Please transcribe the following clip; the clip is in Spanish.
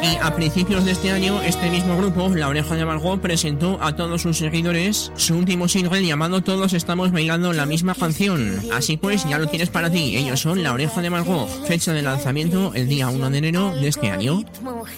Y a principios de este año, este mismo grupo, La Oreja de Van Gogh, presentó a todos sus seguidores su último single llamado Todos estamos bailando la misma canción. Así pues, ya lo tienes para ti. Ellos son La Oreja de Van Gogh. Fecha de lanzamiento el día 1 de enero de este año.